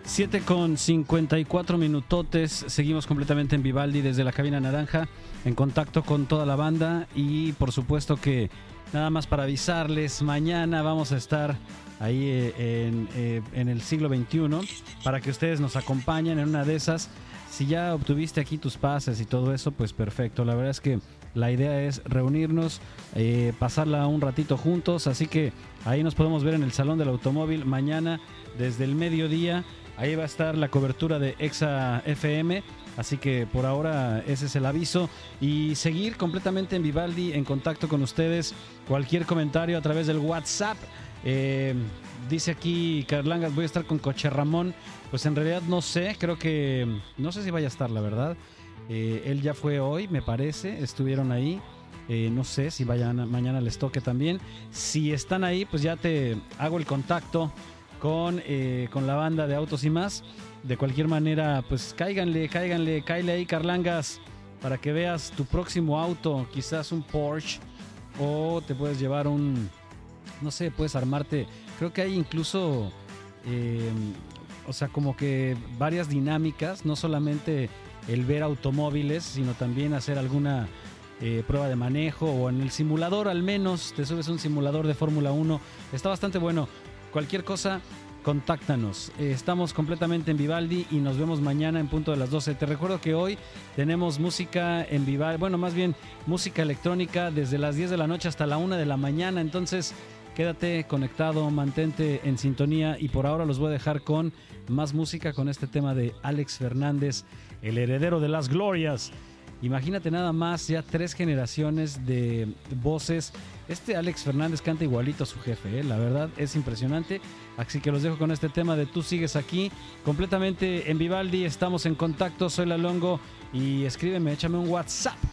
7:54 minutotes, seguimos completamente en Vivaldi desde la cabina naranja, en contacto con toda la banda y por supuesto que nada más para avisarles, mañana vamos a estar ahí en el siglo XXI para que ustedes nos acompañen en una de esas. Si ya obtuviste aquí tus pases y todo eso, pues perfecto, la verdad es que la idea es reunirnos, pasarla un ratito juntos, así que ahí nos podemos ver en el Salón del Automóvil mañana desde el mediodía. Ahí va a estar la cobertura de Exa FM, así que por ahora ese es el aviso. Y seguir completamente en Vivaldi, en contacto con ustedes. Cualquier comentario a través del WhatsApp. Dice aquí Carlangas, voy a estar con Coche Ramón. Pues en realidad no sé, creo que... No sé si vaya a estar, la verdad. Él ya fue hoy, me parece, estuvieron ahí. No sé si mañana les toque también. Si están ahí, pues ya te hago el contacto con la banda de Autos y Más. De cualquier manera, pues cáile ahí, Carlangas, para que veas tu próximo auto, quizás un Porsche, o te puedes llevar no sé, puedes armarte, creo que hay incluso, o sea, como que varias dinámicas, no solamente el ver automóviles, sino también hacer alguna prueba de manejo, o en el simulador al menos, te subes a un simulador de Fórmula 1, está bastante bueno. Cualquier cosa, contáctanos. Estamos completamente en Vivaldi y nos vemos mañana en punto de las 12. Te recuerdo que hoy tenemos música en Vivaldi, bueno, más bien música electrónica desde las 10 de la noche hasta la 1 de la mañana. Entonces, quédate conectado, mantente en sintonía y por ahora los voy a dejar con más música, con este tema de Alex Fernández, el heredero de las glorias. Imagínate nada más, ya 3 generaciones de voces. Este Alex Fernández canta igualito a su jefe, la verdad es impresionante. Así que los dejo con este tema de Tú Sigues Aquí, completamente en Vivaldi. Estamos en contacto, soy La Longo y escríbeme, échame un WhatsApp.